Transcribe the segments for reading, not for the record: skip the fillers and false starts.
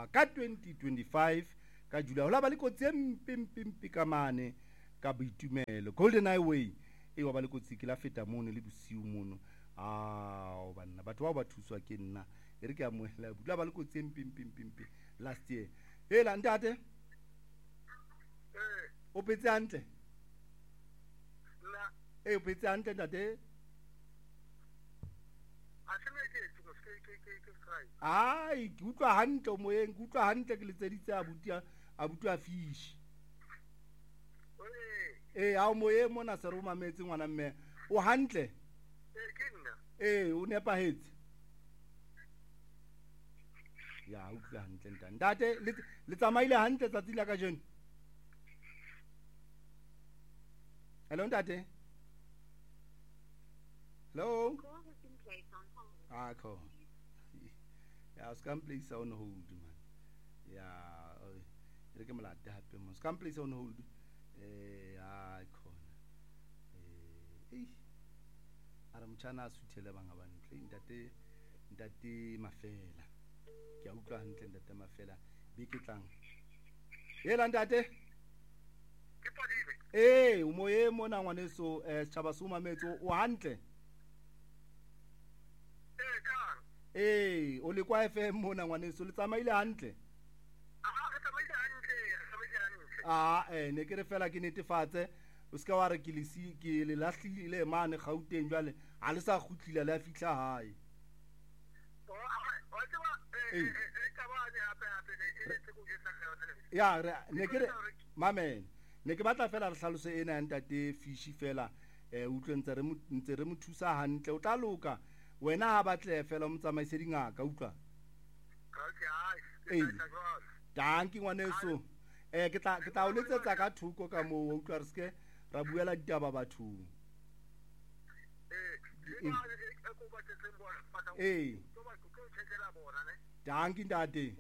ka 2025 ka July ho la ba le kotsi e mpe ka mane ka Boitumelo Golden Highway e wa ba le kotsi ke la feta mono le bosiu mono banna batho ba thuswa ke nna e re ke a mohela bula ba le kotsi e mpe last year hela ntate o petse hantle nna o petse hantle ntate ai ke utlwa hantle moyeng ke utlwa hantle ke letseditse abuti a fish ha moyeng mona se re o mametse ngwana mme o hantle o nepahetse ya utlwa hantle ntate le tsamaile hantle tsatsi la ka jeno hello ntate hello cool. Yeah, scam place on hold, man. Yeah, re ke molate hape mo. Scam place on hold. Khona. Ara mtshana a suthele banga ba ntle. Ntate Mafela. Ke a utlwa hantle ntate Mafela. Be ke tlang. Hela ntate. Ke padile. O moye mona ngwaneso tshaba se o mametso o hantle. O le kwa FM mona ngwaneso le tsamaile hantle ne ke re fela ke netefatse o ska wa re ke le lahlile mane Gauteng jwale ha le sa khutlile le a fihla hae ne ke re mamen ne ke batla fela re hlalose ena ya ntate Fishi fela utlwe ntse re mo thusa hantle o tla loka wena ha batle fela o motsamaise dingaka utlwa danki ngwaneso ke tla o letsetsa ka thuko ka moo utlwa re ske ra buela ditaba bathong danki ntate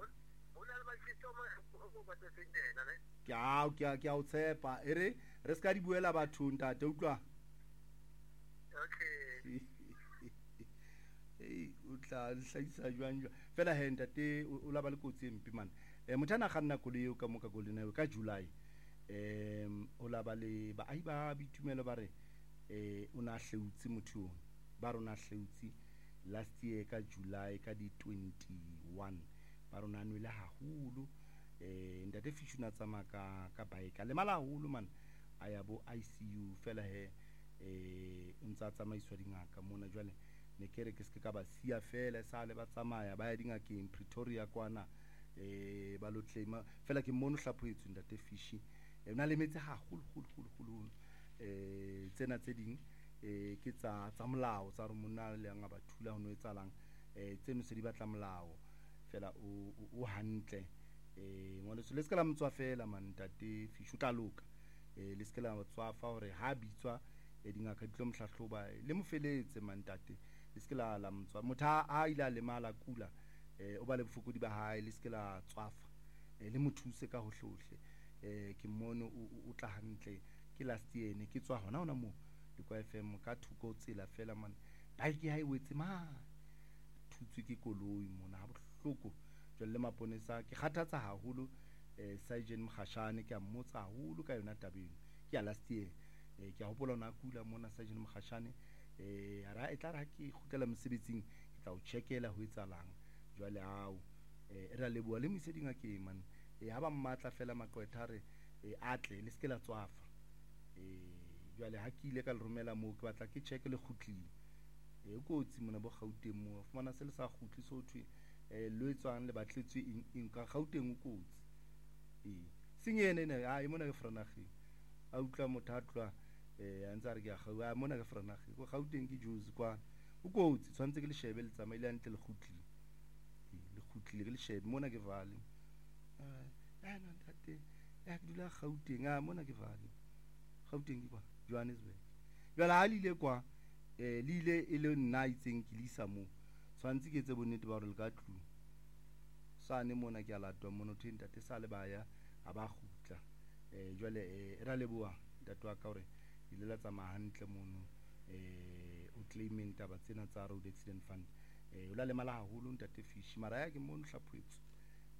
ke a o tshepa re ska di buela bathong ntate utlwa o tla hlahisa jwang fela he ntate o la ba le kotsi e mpe man motho ana ga nna kole eo ka moka Golden Highway ka July o la ba le baahi ba Boitumelo ba re o na hleutse motho ona ba rona hleutse last year ka July ka di 21 ba rona nwele haholo ntate Fish na tsama ka bike le mala haholo man a ya bo ICU fela he ntsa tsamaiswa dingaka mona jwale ne kere ke se ka ba sia fela sa le ba tsamaya ba ya dingakeng Pretoria kwana ba lo claima fela ke mono hlaphoetswe ntate Fish na le metse haholo tsena tse ding ke tsa molao tsa re monna le nga ba thula ho no etsalang tseno se di batla molao fela o hantle ngwana se le se ka la mtswa fela man ntate Fish o tla loka le se ka la mtswa fa hore ha bitswa dingaka di tlo mohlahloba le mofeletse man ntate le se la mtswa motha a ile le mala kula o ba le bofokodi ba hae le se la tswafa le mothuse ka hohlohle ke mmono o tla hantle ke last year ne ke tswa hona mo le kwa FM ka thuko tsela fela man bike ha e wetse ma thutswe ke koloi mona ha bohloko jwale le maponesa ke kgathatsa haholo Sergeant Mkhashane ke a mmotsa haholo ka yona tabeng ke ya last year ke a hopola ona kula mona Sergeant Mkhashane ara e tla ra ke khutela mosebetsing ke tla o checkela ho etsalang jwale hao ra le bua le mosedinga ke man ha ba mmatla fela maqwetha re atle le skela tswafa jwale ha ke ile ka le romela mo ke batla ke check le khutlile o kotsi mona bo Gauteng mo fumana se le sa khutli so thwe lo etswang le batletswe in ka Gauteng o kotsi singene ne ha e mona ke Vrydag a utla mothatlwa a ntse re ke ga mona ke Vrydag go Gauteng ke Jozi kwa o kotsi tshwantse ke le shebe le tsamaile ntle le khutlile ke le shebe mona ke vale no ntate ya ke dula Gauteng mona ke vale Gauteng ke kwa Johannesburg jwale ha le ile kwa le ile e le nna itseng ke lisa mo tshwantse ke etse bonnete ba hore le ka tlu sane mona ke a latwa mono the ntate sa le baya a ba khutla jwale ra leboa ntate wa ka hore ile la tsamaya hantle mono o claiming taba tsena tsa road accident fund o la le mala haholo ntate Fish mara ya ke mono hlaphoetswe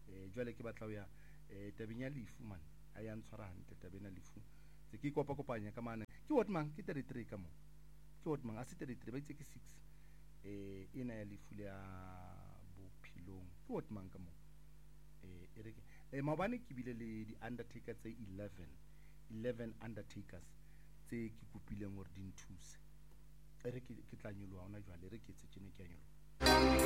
jwale ke batla ho ya tabeng ya lefu man a ya ntshwara hantle tabeng ya lefu tse ke kopanya ka mane ke what mang ke 33 ka mo ke what mang a se 33 ba itse ke 6 ena ya lefu le ya bophilong ke what mang ka mo ereke maobane ke bile le di undertaker tse 11 undertakers tse ke kopileng hore di nthuse re ke tla nyoloha hona jwale re ke etse tjene ke a nyoloha